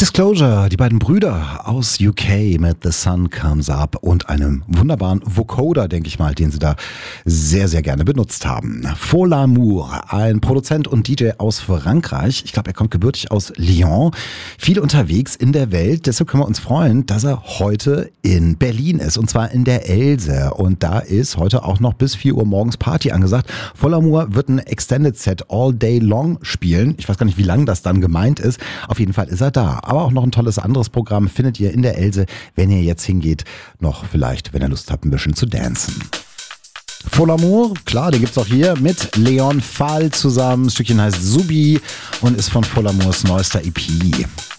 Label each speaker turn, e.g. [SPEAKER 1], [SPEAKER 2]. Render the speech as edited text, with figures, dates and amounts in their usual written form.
[SPEAKER 1] Disclosure, die beiden Brüder aus UK mit The Sun Comes Up und einem wunderbaren Vocoder, denke ich mal, den sie da sehr, sehr gerne benutzt haben. Faux l'Amour, ein Produzent und DJ aus Frankreich. Ich glaube, er kommt gebürtig aus Lyon. Viel unterwegs in der Welt. Deshalb können wir uns freuen, dass er heute in Berlin ist. Und zwar in der Else. Und da ist heute auch noch bis 4 Uhr morgens Party angesagt. Faux l'Amour wird ein Extended Set all day long spielen. Ich weiß gar nicht, wie lang das dann gemeint ist. Auf jeden Fall ist er da. Aber auch noch ein tolles anderes Programm findet ihr in der Else, wenn ihr jetzt hingeht, noch vielleicht, wenn ihr Lust habt, ein bisschen zu dancen. Faux l'Amour, klar, den gibt's auch hier mit Leon Fall zusammen. Das Stückchen heißt Subi und ist von Faux l'Amours neuester EP.